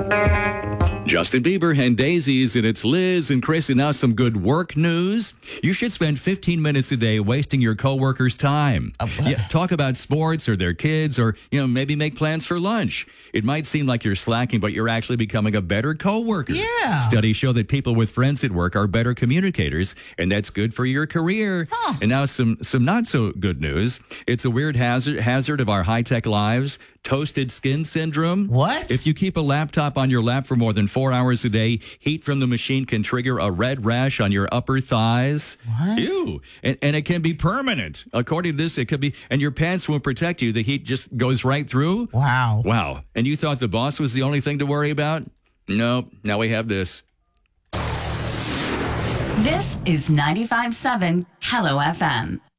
Justin Bieber and Daisies, and it's Liz and Chris, and now some good work news. You should spend 15 minutes a day wasting your coworkers' time. Talk about sports or their kids, or maybe make plans for lunch. It might seem like you're slacking, but you're actually becoming a better coworker. Yeah. Studies show that people with friends at work are better communicators, and that's good for your career. Huh. And now some not so good news. It's a weird hazard of our high-tech lives. Toasted skin syndrome. What? If you keep a laptop on your lap for more than 4 hours a day, heat from the machine can trigger a red rash on your upper thighs. What? Ew. And it can be permanent. According to this, it could be, and your pants won't protect you. The heat just goes right through. Wow. Wow. And you thought the boss was the only thing to worry about? Nope. Now we have this. This is 95.7 Hello FM.